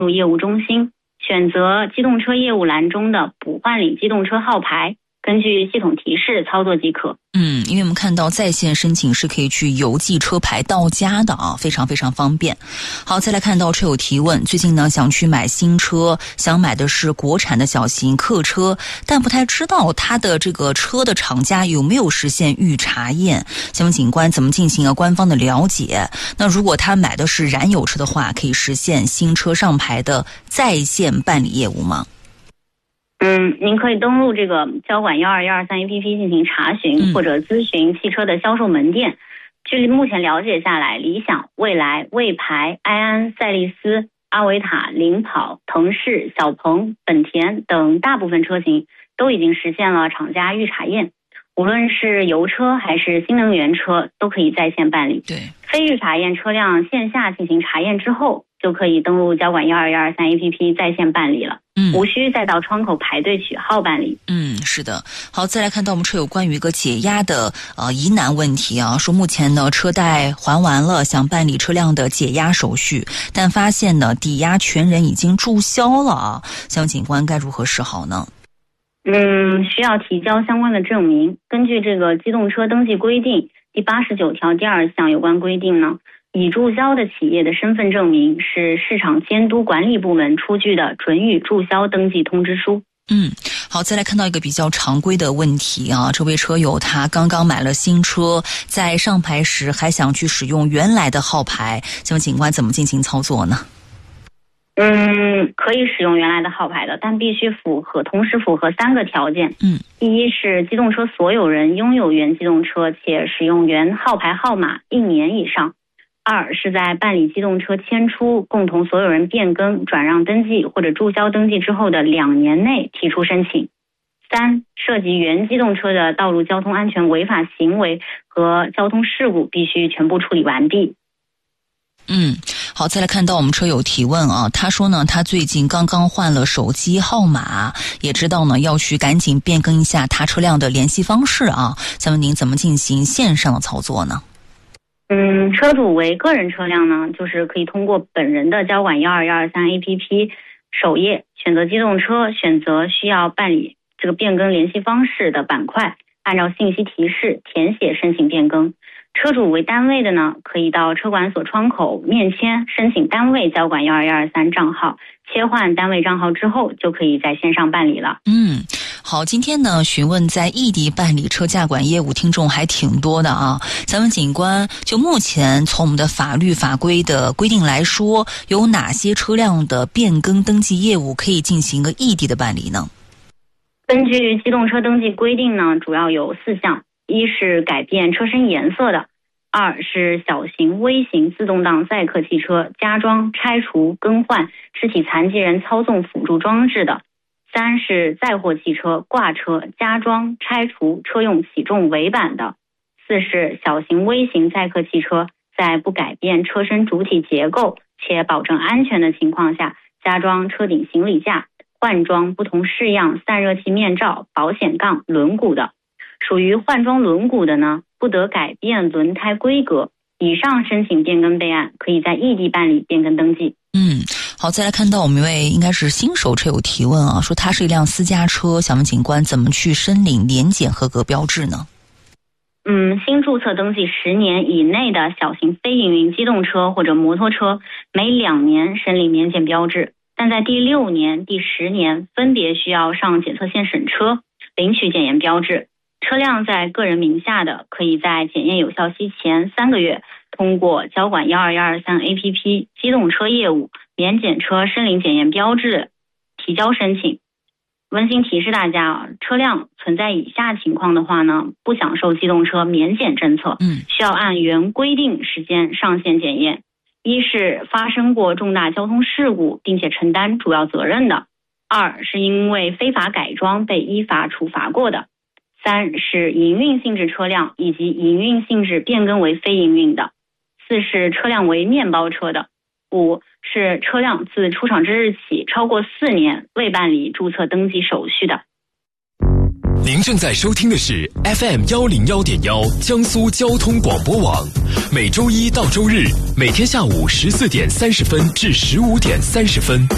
入业务中心，选择机动车业务栏中的补换领机动车号牌，根据系统提示操作即可。 因为我们看到在线申请是可以去邮寄车牌到家的啊，非常非常方便。好，再来看到车友提问，最近呢想去买新车，想买的是国产的小型客车，但不太知道它的这个车的厂家有没有实现预查验，想问警官怎么进行官方的了解。那如果他买的是燃油车的话，可以实现新车上牌的在线办理业务吗？ 您可以登录这个交管12123 APP 进行查询，或者咨询汽车的销售门店。据目前了解下来，理想、蔚来、魏牌、埃安、赛力斯、阿维塔、领跑、腾势、小鹏、本田等大部分车型都已经实现了厂家预查验，无论是油车还是新能源车都可以在线办理。 对， 非预查验车辆线下进行查验之后，就可以登录交管12123 APP 在线办理了。无需再到窗口排队取号办理。 是的。好，再来看到我们车友关于一个解押的疑难问题啊，说目前呢车贷还完了，想办理车辆的解押手续，但发现呢抵押权人已经注销了啊，想问警官该如何是好呢？ 需要提交相关的证明。根据这个机动车登记规定第89条第2项有关规定呢，已注销的企业的身份证明是市场监督管理部门出具的准予注销登记通知书。 好，再来看到一个比较常规的问题啊，这位车友他刚刚买了新车，在上牌时还想去使用原来的号牌，请问警官怎么进行操作呢？ 可以使用原来的号牌的，但必须同时符合3个条件。第一是机动车所有人拥有原机动车且使用原号牌号码1年以上。2是在办理机动车迁出、共同所有人变更、转让登记或者注销登记之后的2年内提出申请。3涉及原机动车的道路交通安全违法行为和交通事故必须全部处理完毕。 好，再来看到我们车友提问啊，他说呢，他最近刚刚换了手机号码，也知道呢要去赶紧变更一下他车辆的联系方式啊，想问您怎么进行线上的操作呢？ 车主为个人车辆呢，就是可以通过本人的交管12123 APP 首页选择机动车，选择需要办理这个变更联系方式的板块，按照信息提示填写申请变更。车主为单位的呢，可以到车管所窗口面签申请单位交管12123账号，切换单位账号之后就可以在线上办理了。 好，今天呢询问在异地办理车驾管业务听众还挺多的啊。咱们警官就目前从我们的法律法规的规定来说，有哪些车辆的变更登记业务可以进行个异地的办理呢？ 根据机动车登记规定呢，主要有4项。一是改变车身颜色的，2是小型微型自动挡载客汽车加装、拆除、更换肢体残疾人操纵辅助装置的，3是载货汽车挂车加装、拆除车用起重尾板的，4是小型微型载客汽车在不改变车身主体结构且保证安全的情况下，加装车顶行李架、换装不同式样散热器面罩、保险杠、轮毂的。属于换装轮毂的呢，不得改变轮胎规格。以上申请变更备案，可以在异地办理变更登记。 好，再来看到我们一位应该是新手车友提问啊，说他是一辆私家车，想问警官怎么去申领年检合格标志呢？ 新注册登记10年以内的小型非营运机动车或者摩托车，每2年申领年检标志，但在第6年、第10年分别需要上检测线审车，领取检验标志。车辆在个人名下的，可以在检验有效期前3个月，通过交管12123 APP 机动车业务免检车申领检验标志提交申请。温馨提示大家，车辆存在以下情况的话呢，不享受机动车免检政策，需要按原规定时间上线检验。一是发生过重大交通事故并且承担主要责任的；2是因为非法改装被依法处罚过的；3是营运性质车辆以及营运性质变更为非营运的；4是车辆为面包车的；5是车辆自出厂之日起超过4年未办理注册登记手续的。 您正在收听的是 FM 101.1江苏交通广播网，每周一到周日每天下午14点30分至15点30分。